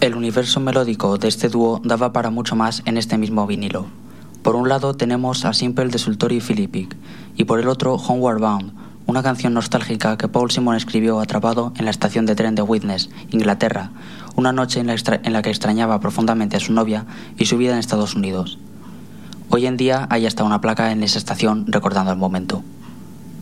El universo melódico de este dúo daba para mucho más en este mismo vinilo. Por un lado tenemos a Simple de Sultori y Philippic, y por el otro Homeward Bound, una canción nostálgica que Paul Simon escribió atrapado en la estación de tren de Widnes, Inglaterra, una noche en la que extrañaba profundamente a su novia y su vida en Estados Unidos. Hoy en día hay hasta una placa en esa estación recordando el momento.